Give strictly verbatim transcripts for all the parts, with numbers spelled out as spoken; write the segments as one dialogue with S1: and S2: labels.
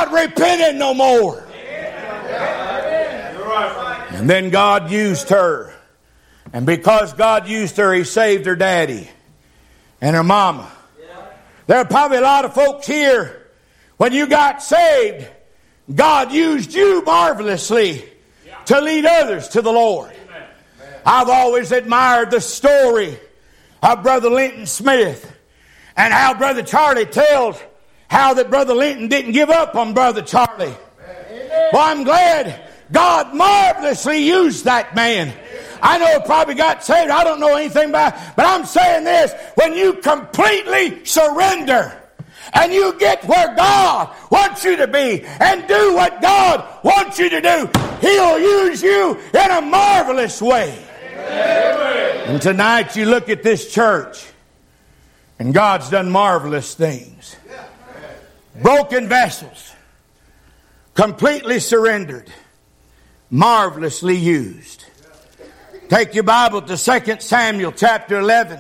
S1: not repenting no more. And then God used her. And because God used her, He saved her daddy and her mama. There are probably a lot of folks here, when you got saved, God used you marvelously to lead others to the Lord. I've always admired the story of Brother Linton Smith and how Brother Charlie tells how that Brother Linton didn't give up on Brother Charlie. Well, I'm glad God marvelously used that man. I know he probably got saved. I don't know anything about it. But I'm saying this. When you completely surrender and you get where God wants you to be and do what God wants you to do, He'll use you in a marvelous way. Amen. And tonight you look at this church and God's done marvelous things. Broken vessels, completely surrendered, marvelously used. Take your Bible to Second Samuel chapter eleven.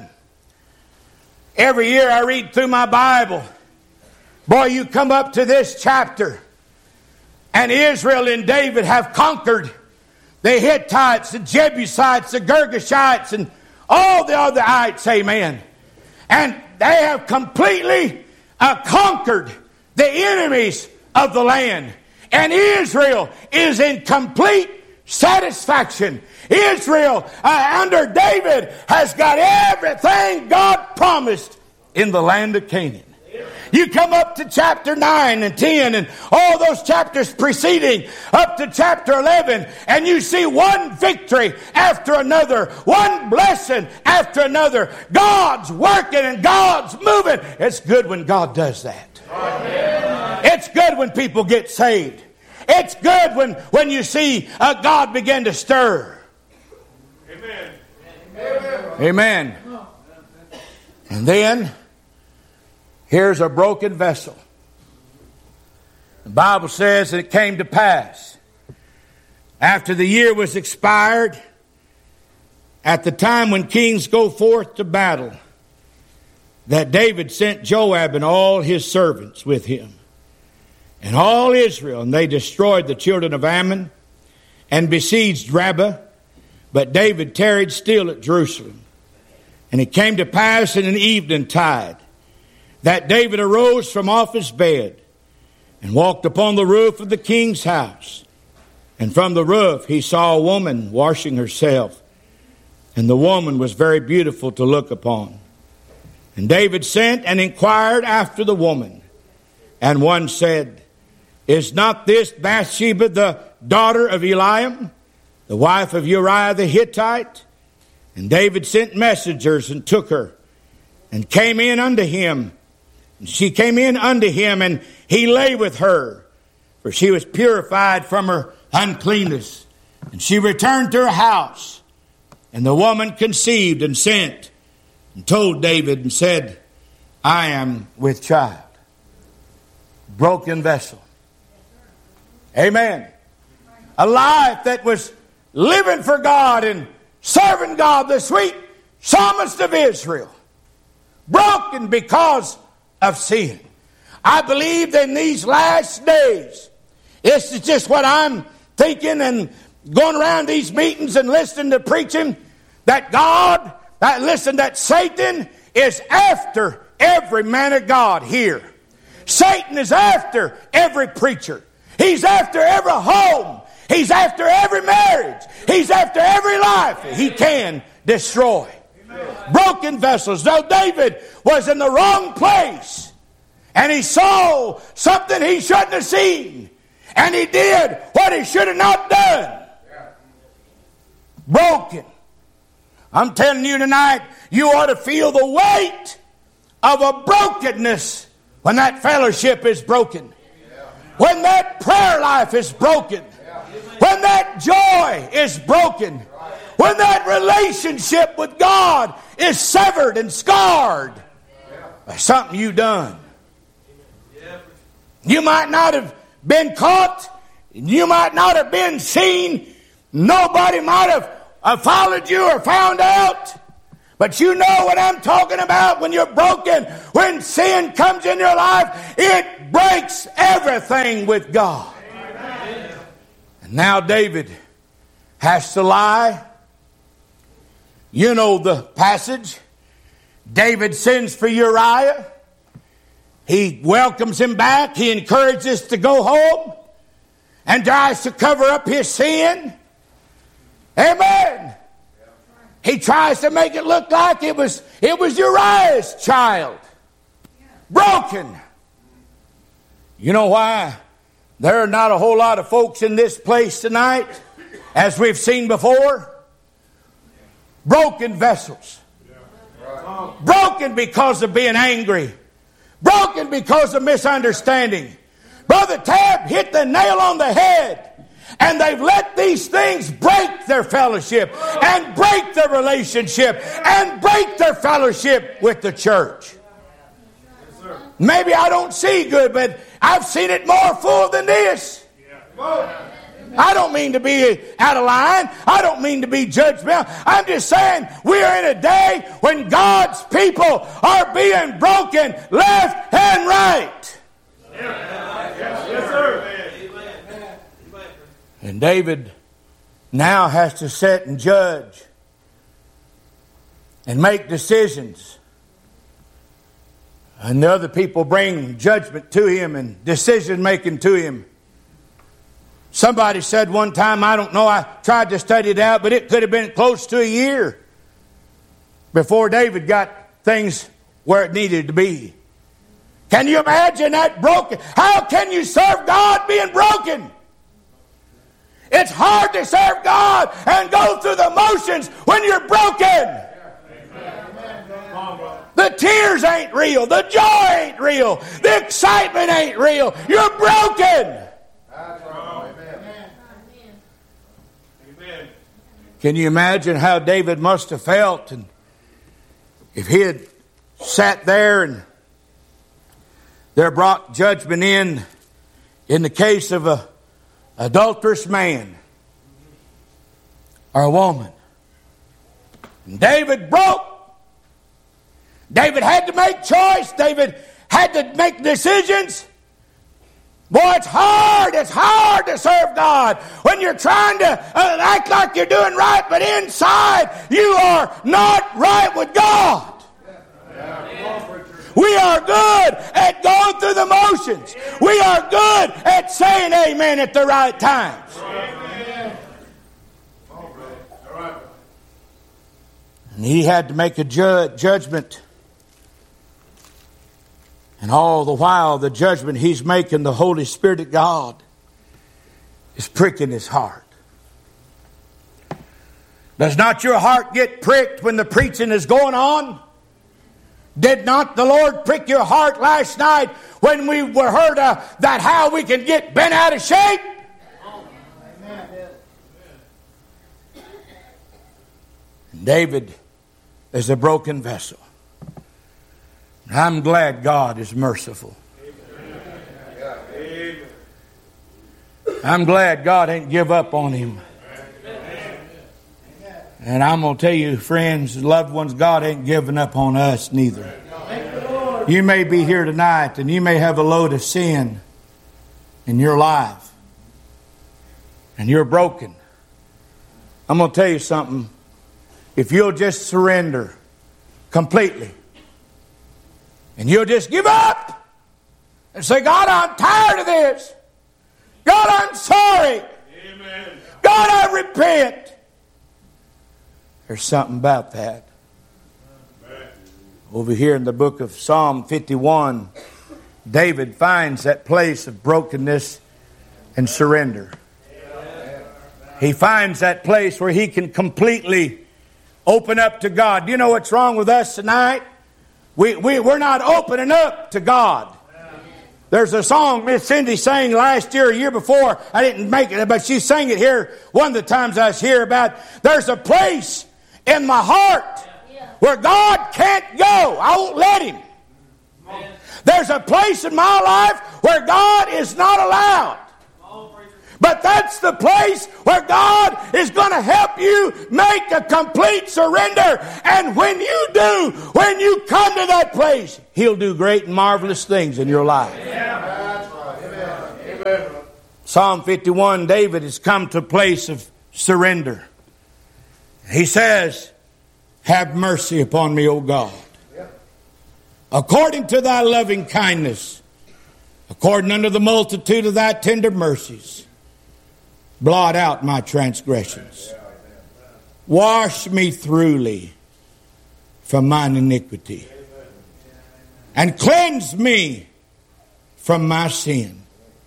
S1: Every year I read through my Bible. Boy, you come up to this chapter, and Israel and David have conquered the Hittites, the Jebusites, the Girgashites, and all the other ites, amen. And they have completely uh, conquered the enemies of the land. And Israel is in complete satisfaction. Israel, uh, under David, has got everything God promised in the land of Canaan. You come up to chapter nine and ten and all those chapters preceding up to chapter eleven, and you see one victory after another, one blessing after another. God's working and God's moving. It's good when God does that. Amen. It's good when people get saved. It's good when, when you see uh, God begin to stir. Amen. Amen. Amen. And then here's a broken vessel. The Bible says that it came to pass after the year was expired, at the time when kings go forth to battle, that David sent Joab and all his servants with him and all Israel, and they destroyed the children of Ammon and besieged Rabbah. But David tarried still at Jerusalem. And it came to pass in an eventide that David arose from off his bed and walked upon the roof of the king's house. And from the roof he saw a woman washing herself. And the woman was very beautiful to look upon. And David sent and inquired after the woman. And one said, Is not this Bathsheba the daughter of Eliam, the wife of Uriah the Hittite? And David sent messengers and took her and came in unto him. And she came in unto him, and he lay with her, for she was purified from her uncleanness. And she returned to her house. And the woman conceived and sent and told David and said, I am with child. Broken vessel. Amen. A life that was living for God and serving God, the sweet psalmist of Israel. Broken because of sin. I believe that in these last days, this is just what I'm thinking and going around these meetings and listening to preaching, that God, that listen, that Satan is after every man of God here. Satan is after every preacher. He's after every home. He's after every marriage. He's after every life he can destroy. Amen. Broken vessels. Though David was in the wrong place and he saw something he shouldn't have seen, and he did what he should have not done. Broken. I'm telling you tonight, you ought to feel the weight of a brokenness when that fellowship is broken. When that prayer life is broken. When that joy is broken. When that relationship with God is severed and scarred by something you done. You might not have been caught. You might not have been seen. Nobody might have uh, followed you or found out. But you know what I'm talking about when you're broken. When sin comes in your life, it it breaks everything with God. And now David has to lie. You know the passage. David sends for Uriah. He welcomes him back. He encourages to go home and tries to cover up his sin. Amen. He tries to make it look like it was, it was Uriah's child. Broken. You know why? There are not a whole lot of folks in this place tonight, as we've seen before. Broken vessels. Broken because of being angry. Broken because of misunderstanding. Brother Tab hit the nail on the head. And they've let these things break their fellowship and break their relationship and break their fellowship with the church. Maybe I don't see good, but I've seen it more full than this. I don't mean to be out of line. I don't mean to be judgmental. I'm just saying we are in a day when God's people are being broken left and right. Yes, sir. And David now has to sit and judge and make decisions. And the other people bring judgment to him and decision making to him. Somebody said one time, I don't know, I tried to study it out, but it could have been close to a year before David got things where it needed to be. Can you imagine that broken? How can you serve God being broken? It's hard to serve God and go through the motions when you're broken. The tears ain't real. The joy ain't real. The excitement ain't real. You're broken. Can you imagine how David must have felt and if he had sat there and there brought judgment in in the case of a adulterous man or a woman. And David broke. David had to make choice. David had to make decisions. Boy, it's hard. It's hard to serve God when you're trying to uh, act like you're doing right, but inside you are not right with God. We are good at going through the motions. We are good at saying amen at the right times. And he had to make a ju- judgment. And all the while, the judgment he's making, the Holy Spirit of God is pricking his heart. Does not your heart get pricked when the preaching is going on? Did not the Lord prick your heart last night when we were heard uh, that how we can get bent out of shape? And David is a broken vessel. I'm glad God is merciful. I'm glad God ain't give up on him. And I'm going to tell you, friends, loved ones, God ain't giving up on us neither. You may be here tonight and you may have a load of sin in your life. And you're broken. I'm going to tell you something. If you'll just surrender completely. And you'll just give up. And say, God, I'm tired of this. God, I'm sorry. Amen. God, I repent. There's something about that. Over here in the book of Psalm fifty-one, David finds that place of brokenness and surrender. He finds that place where he can completely open up to God. Do you know what's wrong with us tonight? We, we, we're not opening up to God. There's a song Miss Cindy sang last year, a year before. I didn't make it, but she sang it here one of the times I was here about there's a place in my heart where God can't go. I won't let him. There's a place in my life where God is not allowed. But that's the place where God is going to help you make a complete surrender. And when you do, when you come to that place, He'll do great and marvelous things in your life.
S2: That's right. Amen. Amen.
S1: Psalm fifty-one, David has come to a place of surrender. He says, have mercy upon me, O God, according to thy loving kindness, according unto the multitude of thy tender mercies. Blot out my transgressions. Wash me thoroughly from mine iniquity. And cleanse me from my sin.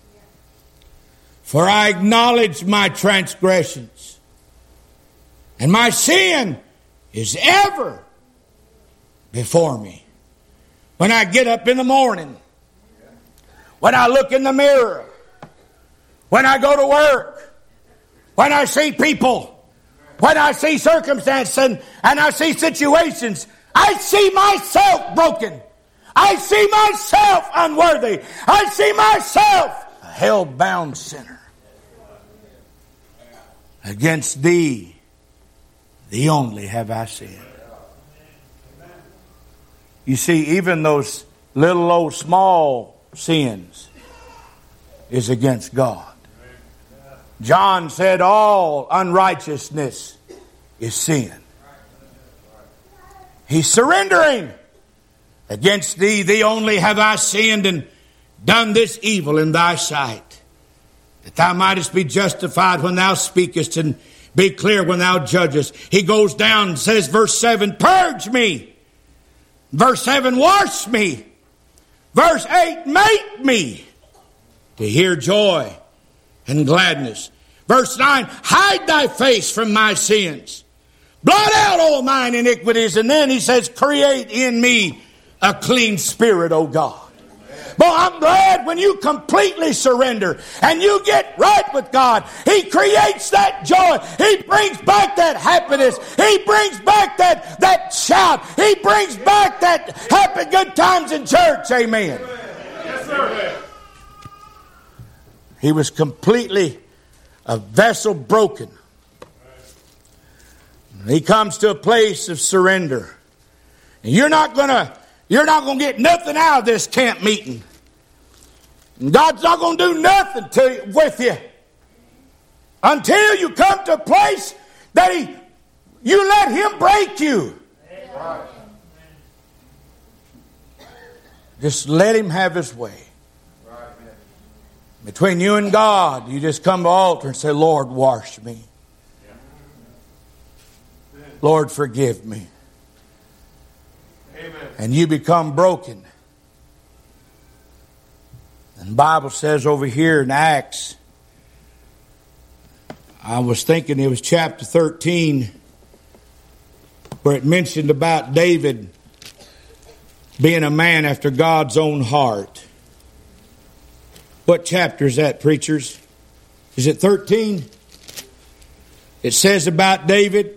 S1: For I acknowledge my transgressions. And my sin is ever before me. When I get up in the morning, when I look in the mirror, when I go to work, when I see people, when I see circumstances and, and I see situations, I see myself broken. I see myself unworthy. I see myself a hell-bound sinner. Against thee, thee only have I sinned. You see, even those little old small sins is against God. John said all unrighteousness is sin. He's surrendering. Against thee, thee only have I sinned and done this evil in thy sight, that thou mightest be justified when thou speakest and be clear when thou judgest. He goes down and says, verse seven, purge me. Verse seven, wash me. Verse eight, make me to hear joy and gladness. Verse nine, hide thy face from my sins. Blot out all mine iniquities. And then he says, create in me a clean spirit, O God. Well, I'm glad when you completely surrender and you get right with God, He creates that joy. He brings back that happiness. He brings back that, that shout. He brings back that happy good times in church. Amen.
S2: Yes, sir.
S1: He was completely a vessel broken. He comes to a place of surrender. And you're not going to You're not going to get nothing out of this camp meeting. And God's not going to do nothing to, with you until you come to a place that He, you let Him break you. Right. Just let Him have His way. Right. Between you and God, you just come to the altar and say, Lord, wash me. Yeah. Lord, forgive me.
S2: Amen.
S1: And you become broken. And the Bible says over here in Acts, I was thinking it was chapter thirteen, where it mentioned about David being a man after God's own heart. What chapter is that, preachers? Is it thirteen? It says about David,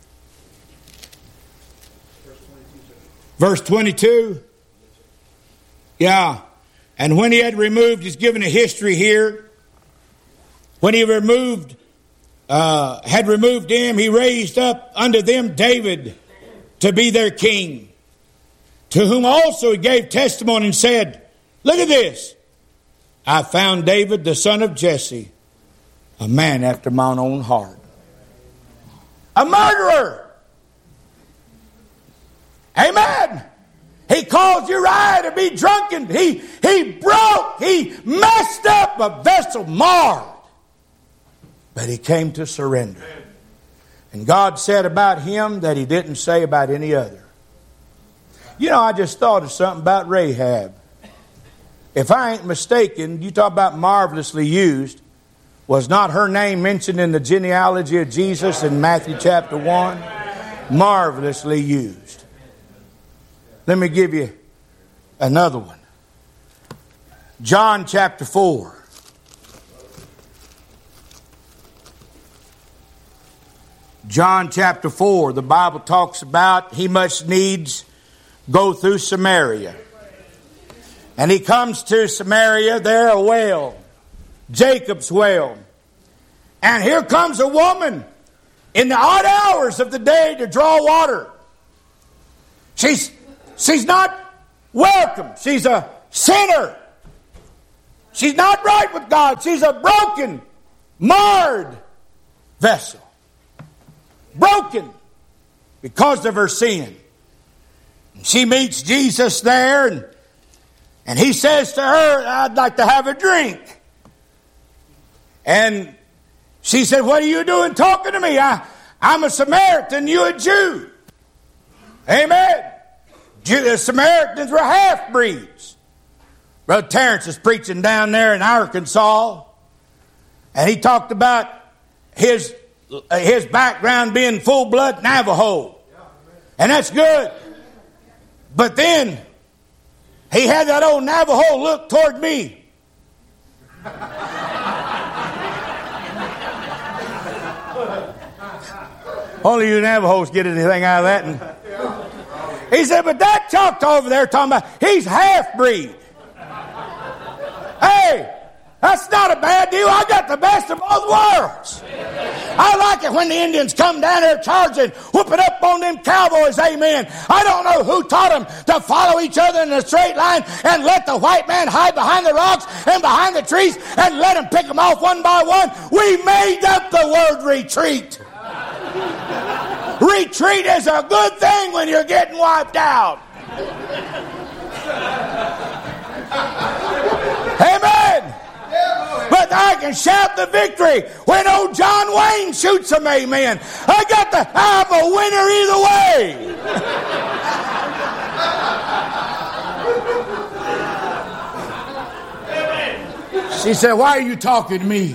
S1: verse twenty-two. Yeah. And when he had removed, he's given a history here. When he removed, uh, had removed him, he raised up unto them David to be their king, to whom also he gave testimony and said, look at this. I found David, the son of Jesse, a man after mine own heart. A murderer. Amen. He caused Uriah to be drunken. He, he broke. He messed up, a vessel marred. But he came to surrender. And God said about him that He didn't say about any other. You know, I just thought of something about Rahab. If I ain't mistaken, you talk about marvelously used. Was not her name mentioned in the genealogy of Jesus in Matthew chapter one? Marvelously used. Let me give you another one. John chapter four. John chapter four, the Bible talks about he must needs go through Samaria. And he comes to Samaria, there a well, Jacob's well. And here comes a woman in the odd hours of the day to draw water. She's, she's not welcome. She's a sinner. She's not right with God. She's a broken, marred vessel. Broken because of her sin. She meets Jesus there, and, and he says to her, I'd like to have a drink. And she said, what are you doing talking to me? I, I'm a Samaritan, you a Jew. Amen. Jew, the Samaritans were half-breeds. Brother Terrence is preaching down there in Arkansas, and he talked about his, his background being full-blood Navajo. And that's good. But then he had that old Navajo look toward me. Only you Navajos get anything out of that. And he said, but that Choctaw over there talking about, he's half-breed. Hey, that's not a bad deal. I got the best of both worlds. I like it when the Indians come down there charging, whooping up on them cowboys, amen. I don't know who taught them to follow each other in a straight line and let the white man hide behind the rocks and behind the trees and let them pick them off one by one. We made up the word retreat. Retreat is a good thing when you're getting wiped out. Amen. But I can shout the victory when old John Wayne shoots them, amen. I got the, I'm a winner either way. She said, why are you talking to me?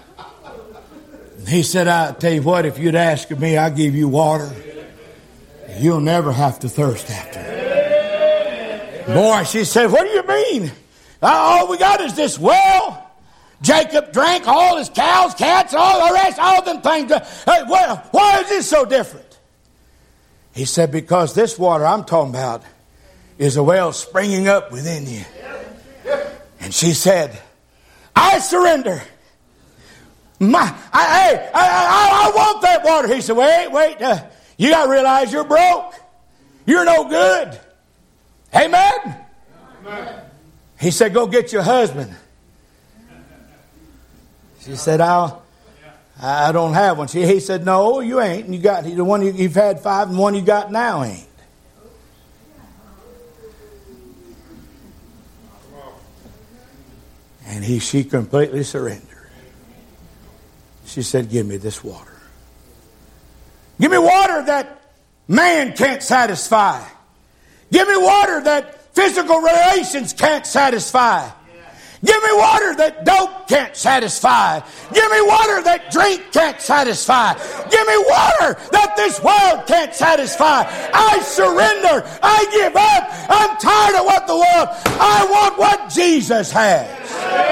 S1: He said, I'll tell you what, if you'd ask of me, I'll give you water. You'll never have to thirst after it. Boy, she said, what do you mean? All we got is this well. Jacob drank all his cows, cats, all the rest, all them things. Why is this so different? He said, because this water I'm talking about is a well springing up within you. And she said, I surrender. My, I, hey, I, I, I want that water. He said, wait, wait. Uh, you got to realize you're broke. You're no good. Amen? Amen. He said, go get your husband. She said, I'll, I don't have one. She, he said, no, you ain't. You got the one you, you've had five, and one you got now ain't. And he, she completely surrendered. She said, give me this water. Give me water that man can't satisfy. Give me water that physical relations can't satisfy. Give me water that dope can't satisfy. Give me water that drink can't satisfy. Give me water that this world can't satisfy. I surrender. I give up. I'm tired of what the world. I want what Jesus has.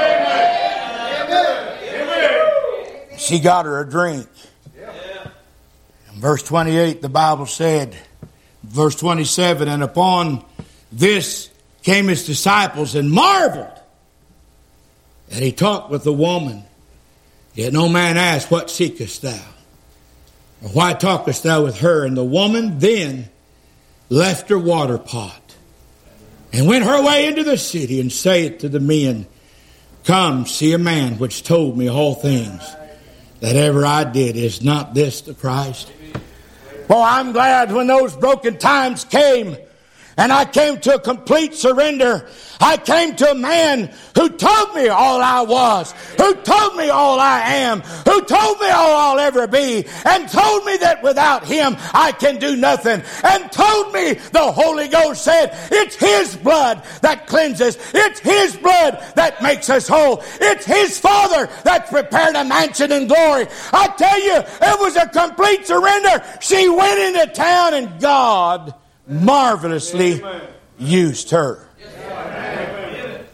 S1: Amen. She got her a drink. In verse twenty-eight, the Bible said, verse twenty-seven, and upon this came his disciples and marveled. And he talked with the woman. Yet no man asked, what seekest thou? Or why talkest thou with her? And the woman then left her water pot and went her way into the city and saith to the men, come, see a man which told me all things that ever I did. Is not this the Christ? Well, I'm glad when those broken times came and I came to a complete surrender. I came to a man who told me all I was, who told me all I am, who told me all I'll ever be, and told me that without him I can do nothing, and told me the Holy Ghost said it's his blood that cleanses, it's his blood that makes us whole, it's his Father that's prepared a mansion in glory. I tell you, it was a complete surrender. She went into town and God marvelously Amen. Used her. Amen.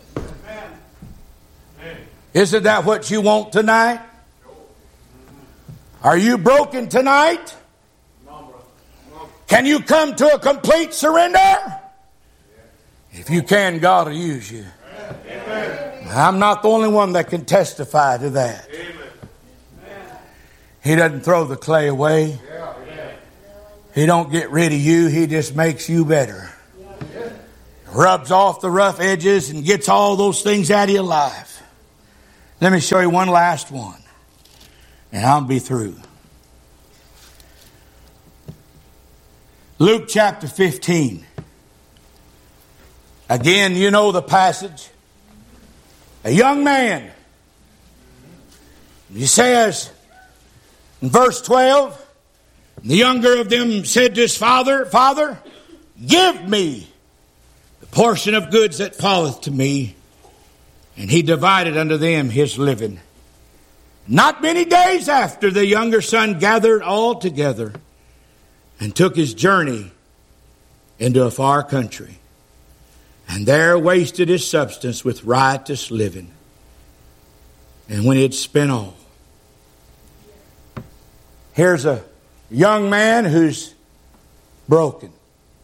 S1: Isn't that what you want tonight? Are you broken tonight? Can you come to a complete surrender? If you can, God will use you. I'm not the only one that can testify to that. He doesn't throw the clay away. He don't get rid of you. He just makes you better. Rubs off the rough edges and gets all those things out of your life. Let me show you one last one, and I'll be through. Luke chapter fifteen. Again, you know the passage. A young man. He says in verse twelve, the younger of them said to his father, Father, give me the portion of goods that falleth to me. And he divided unto them his living. Not many days after, the younger son gathered all together and took his journey into a far country, and there wasted his substance with riotous living. And when he had spent all, here's a young man who's broken.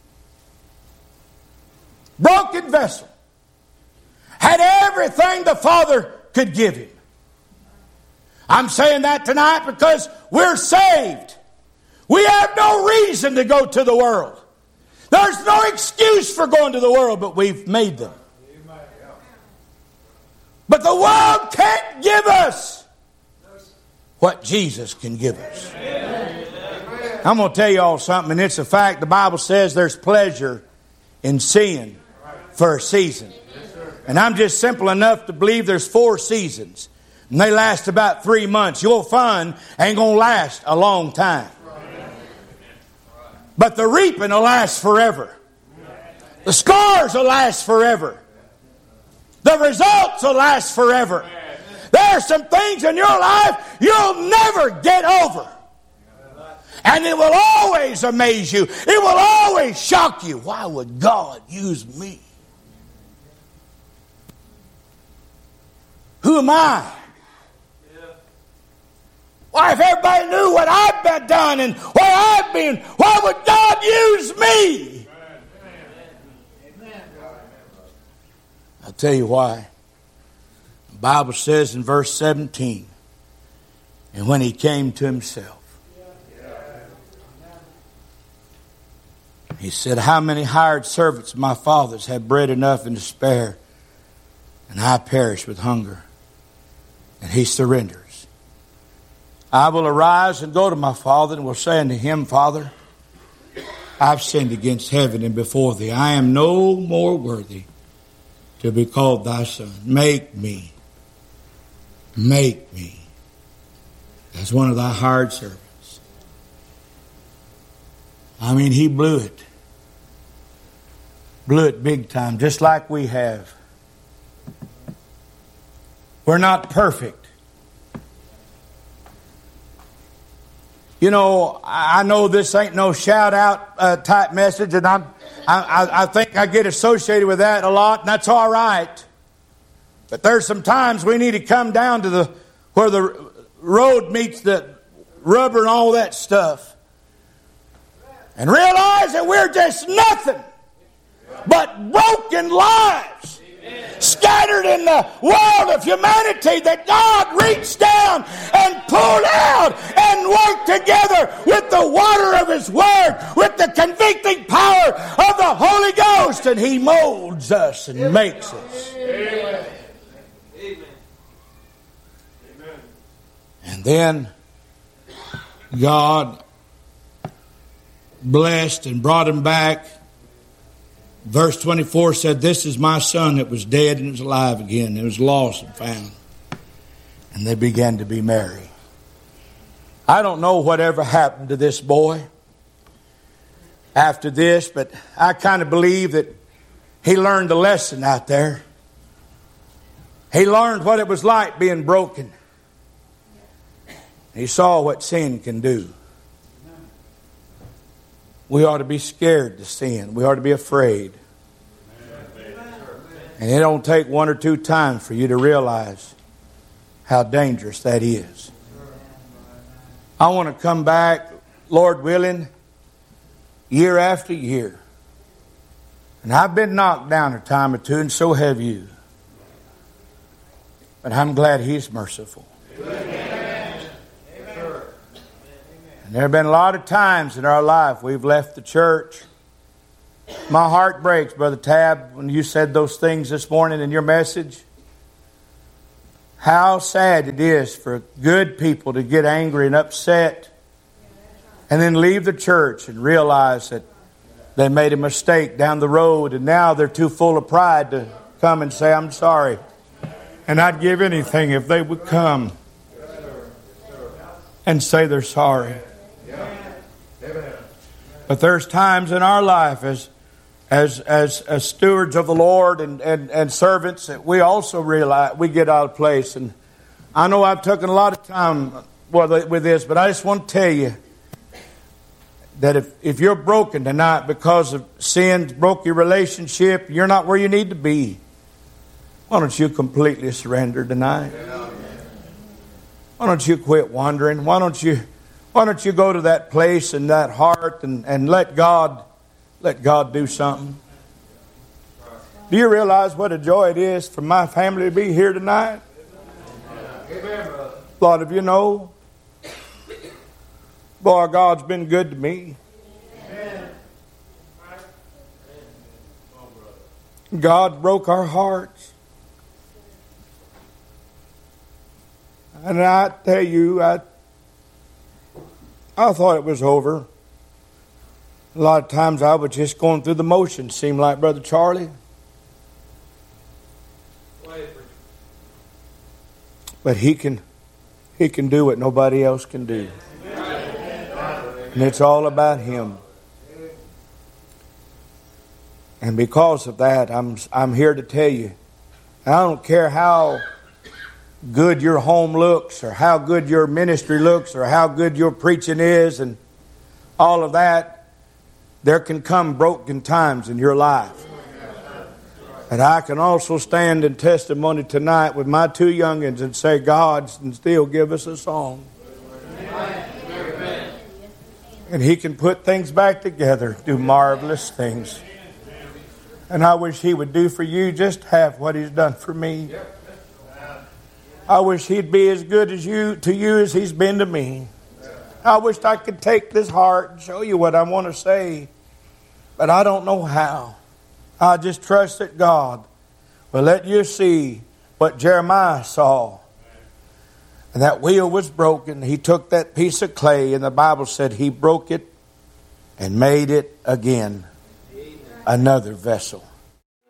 S1: Broken vessel. Had everything the Father could give him. I'm saying that tonight because we're saved. We have no reason to go to the world. There's no excuse for going to the world, but we've made them. But the world can't give us what Jesus can give us. I'm going to tell you all something, and it's a fact. The Bible says there's pleasure in sin for a season. And I'm just simple enough to believe there's four seasons. And they last about three months. Your fun ain't going to last a long time. But the reaping will last forever. The scars will last forever. The results will last forever. There are some things in your life you'll never get over. And it will always amaze you. It will always shock you. Why would God use me? Who am I? Why, if everybody knew what I've been done and where I've been, why would God use me? I'll tell you why. The Bible says in verse seventeen, and when he came to himself, he said, how many hired servants of my father's have bread enough and to spare, and I perish with hunger? And he surrenders. I will arise and go to my father and will say unto him, Father, I've sinned against heaven and before thee. I am no more worthy to be called thy son. Make me, make me as one of thy hired servants. I mean, he blew it. Blew it big time, just like we have. We're not perfect. You know, I know this ain't no shout-out uh, type message, and I'm, I, I think I get associated with that a lot, and that's all right. But there's some times we need to come down to the where the road meets the rubber and all that stuff, and realize that we're just nothing but broken lives. Scattered in the world of humanity that God reached down and pulled out and worked together with the water of His Word, with the convicting power of the Holy Ghost, and He molds us and makes us. Amen. And then God blessed and brought him back. Verse twenty-four said, this is my son that was dead and is alive again. It was lost and found. And they began to be merry. I don't know whatever happened to this boy after this, but I kind of believe that he learned a lesson out there. He learned what it was like being broken. He saw what sin can do. We ought to be scared to sin. We ought to be afraid. And it don't take one or two times for you to realize how dangerous that is. I want to come back, Lord willing, year after year. And I've been knocked down a time or two, and so have you. But I'm glad He's merciful. And there have been a lot of times in our life we've left the church. My heart breaks, Brother Tab, when you said those things this morning in your message. How sad it is for good people to get angry and upset and then leave the church and realize that they made a mistake down the road and now they're too full of pride to come and say, I'm sorry. And I'd give anything if they would come and say they're sorry. But there's times in our life as as as, as stewards of the Lord and, and, and servants that we also realize we get out of place. And I know I've taken a lot of time with this, but I just want to tell you that if, if you're broken tonight because of sin, broke your relationship, you're not where you need to be. Why don't you completely surrender tonight? Why don't you quit wandering? Why don't you why don't you go to that place and that heart and, and let God let God do something? Do you realize what a joy it is for my family to be here tonight? A lot of you know. Boy, God's been good to me. God broke our hearts. And I tell you, I I thought it was over. A lot of times I was just going through the motions, seemed like, Brother Charlie. But he can he can do what nobody else can do. And it's all about him. And because of that, I'm I'm here to tell you, I don't care how good your home looks or how good your ministry looks or how good your preaching is and all of that, there can come broken times in your life. And I can also stand in testimony tonight with my two youngins and say, God can still give us a song. And he can put things back together, do marvelous things. And I wish he would do for you just half what he's done for me. I wish he'd be as good as you to you as he's been to me. I wish I could take this heart and show you what I want to say. But I don't know how. I just trust that God will let you see what Jeremiah saw. And that wheel was broken. He took that piece of clay, and the Bible said he broke it and made it again another vessel.